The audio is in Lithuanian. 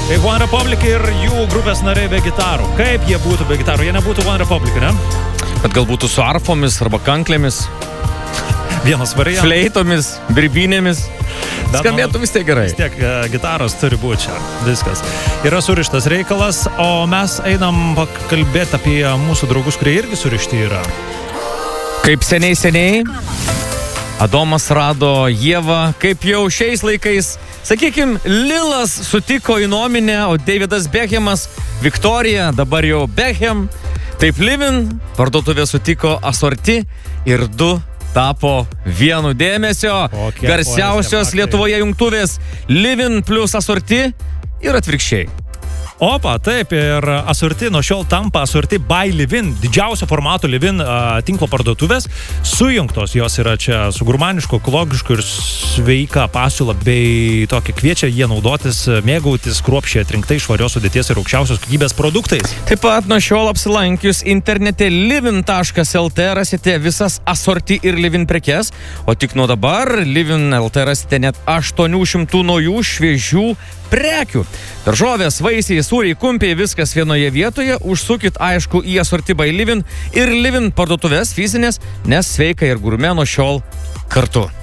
Tai One Republic ir jų grupės nariai be gitarų. Kaip jie būtų be gitarų? Jie nebūtų One Republic, ne? Bet galbūt su arfomis arba kanklėmis, Vienas variantas. fleitomis, birbinėmis. Skambėtų vis tiek gerai. Vis tiek gitaros turi būti čia. Viskas. Yra surištas reikalas, o mes einam pakalbėti apie mūsų draugus, kurie irgi surišti yra. Kaip seniai Adomas rado Ievą, kaip jau šiais laikais, sakykim, Lilas sutiko į nominę, o Davidas Beckhamas, Viktorija, dabar jau Beckham. Taip Livin parduotuvė sutiko Assorti ir du tapo vienu dėmesio. Garsiausios Lietuvoje jungtuvės Livin plus Assorti ir atvirkščiai. Opa, taip, ir Assorti nuo šiol tampa Assorti by Livin, didžiausio formato Livin tinklo parduotuvės, sujungtos jos yra čia su gurmanišku, ekologišku ir sveika pasiūla, bei tokia kviečia jie naudotis, mėgautis kruopščiai atrinktai švarios sudėties ir aukščiausios kokybės produktais. Taip pat nuo šiol apsilankius internete livin.lt rasite visas Assorti ir Livin prekes, o tik nuo dabar Livin.lt rasite net 800 naujų šviežių prekių. Daržovės, vaisiai, sūriai, kumpiai, viskas vienoje vietoje. Užsukit, aišku, į Assorti by Livin ir Livin parduotuvės fizinės, nes sveika ir gurme nuo šiol kartu.